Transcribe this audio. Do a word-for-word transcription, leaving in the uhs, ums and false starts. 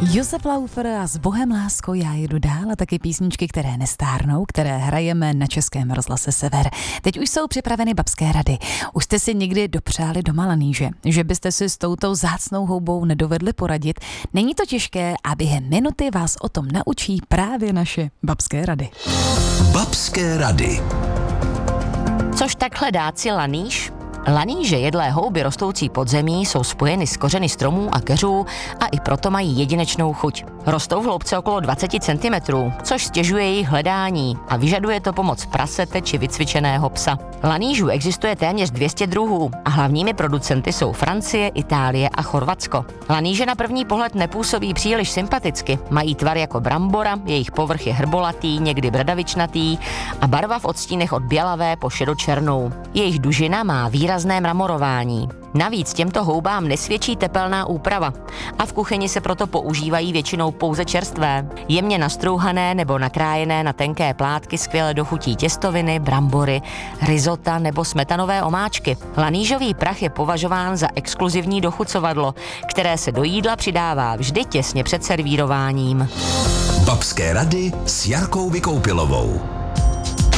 Josef Laufer a S Bohem lásko já jedu dál a taky písničky, které nestárnou, které hrajeme na Českém rozhlase Sever. Teď už jsou připraveny babské rady. Už jste si někdy dopřáli doma lanýže, že byste si s touto vzácnou houbou nedovedli poradit? Není to těžké a během minuty vás o tom naučí právě naše babské rady. Babské rady. Což takhle dát si lanýž? Lanýže, jedlé houby rostoucí pod zemí, jsou spojeny s kořeny stromů a keřů a i proto mají jedinečnou chuť. Rostou v hloubce okolo dvacet centimetrů, což stěžuje jejich hledání a vyžaduje to pomoc prasete či vycvičeného psa. Lanýžů existuje téměř dvě stě druhů a hlavními producenty jsou Francie, Itálie a Chorvatsko. Lanýže na první pohled nepůsobí příliš sympaticky, mají tvar jako brambora, jejich povrch je hrbolatý, někdy bradavičnatý a barva v odstínech od bělavé po šedočernou. Jejich dužina má výrazné mramorování. Navíc těmto houbám nesvědčí tepelná úprava a v kuchyni se proto používají většinou pouze čerstvé. Jemně nastrouhané nebo nakrájené na tenké plátky skvěle dochutí těstoviny, brambory, risota nebo smetanové omáčky. Lanýžový prach je považován za exkluzivní dochucovadlo, které se do jídla přidává vždy těsně před servírováním. Babské rady s Jarkou Vykoupilovou.